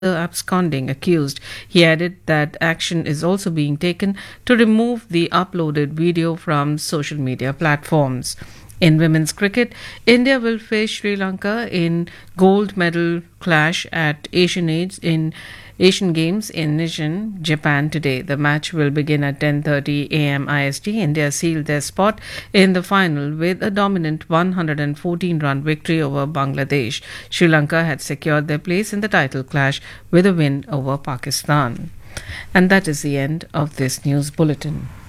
the absconding accused. He added that action is also being taken to remove the uploaded video from social media platforms. In women's cricket, India will face Sri Lanka in gold medal clash at Asian Games in Nishin, Japan today. The match will begin at 10:30 a.m. IST. India sealed their spot in the final with a dominant 114-run victory over Bangladesh. Sri Lanka had secured their place in the title clash with a win over Pakistan. And that is the end of this news bulletin.